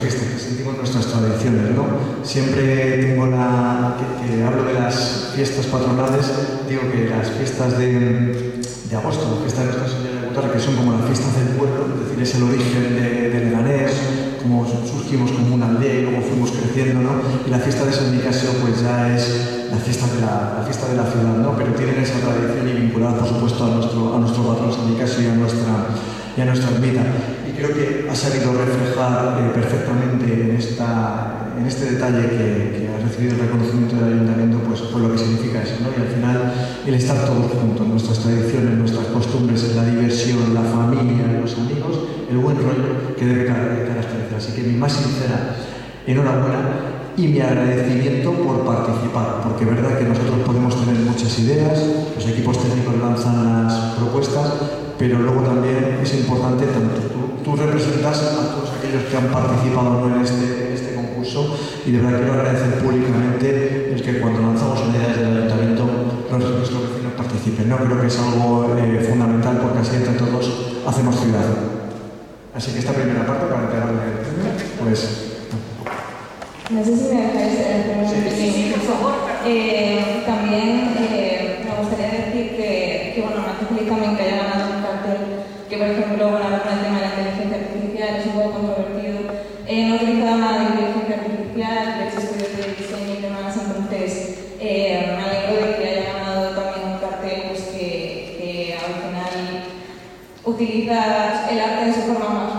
Que sentimos nuestras tradiciones, ¿no? Siempre tengo que hablo de las fiestas patronales, digo que las fiestas de agosto, la fiesta de Nuestra Señora de Guitarra, que son como las fiestas del pueblo, es decir, es el origen de Leganés, como surgimos como una aldea y luego fuimos creciendo, ¿no? Y la fiesta de San Nicasio pues ya es la fiesta de la ciudad, ¿no? Pero tienen esa tradición y vinculada, por supuesto, a nuestro patrón San Nicasio y a nuestra ermita. Y creo que ha sabido reflejar perfectamente en este detalle que ha recibido el reconocimiento del Ayuntamiento, pues por lo que significa eso, ¿no? Y al final el estar todos juntos, nuestras tradiciones, nuestras costumbres, la diversión, la familia, los amigos, el buen rollo que debe caracterizar. Así que mi más sincera enhorabuena y mi agradecimiento por participar, porque es verdad que nosotros podemos tener muchas ideas, los equipos técnicos lanzan las propuestas, pero luego también es importante, tanto tú representas a todos aquellos que han participado, ¿no?, en este concurso, y de verdad quiero agradecer públicamente el que cuando lanzamos unidades del Ayuntamiento nuestros vecinos participen, ¿no? Creo que es algo fundamental, porque así entre todos hacemos ciudad. Así que esta primera parte, para entregarle el premio, pues... No sé si me dejáis hacer un pequeño, por favor. También me gustaría decir que bueno, me hace feliz también que haya ganado un cartel que, por ejemplo, bueno, ahora con el tema de la inteligencia artificial es un poco controvertido. No he utilizado nada de inteligencia artificial, he hecho estudios de diseño y demás, entonces me alegro de que haya ganado también un cartel pues, que al final utiliza el arte de su forma más